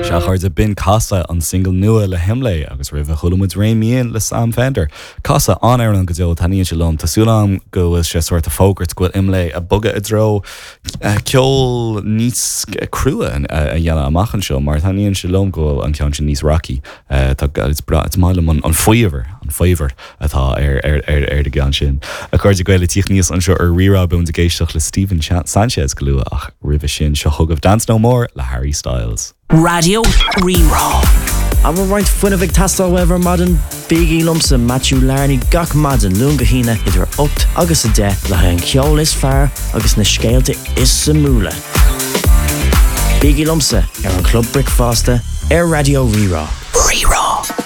Seachard a bin casa an single nua le himle agus rih chulamid réimíon le Sam Fender. Casa an air an go deo taníonn se lom. Tásúlam go bhfuil sé suirt a fógart go imle a bugad a dro ceol níos crua a dhéanana amachchan seo, mar taníonn se lom go an ceann sin níos rocky. It's málam an foiver atá ar de gan sin. A chuirde goile tíoch níos an seo ar rirá bún de géisteach le Stephen Sanchez go luath ach rih sin seo thugah Dance No More le Harry Styles. Radio Rerá. I'm a right fun of tastal weather modern Biggie Lumps and Matthew Larney gach madden lunga hina idir opt agus a de le an ceol is far agus na scéalte is samúla. Biggie Lumps an Club Brick Foster ar Radio Rerá. Rerá.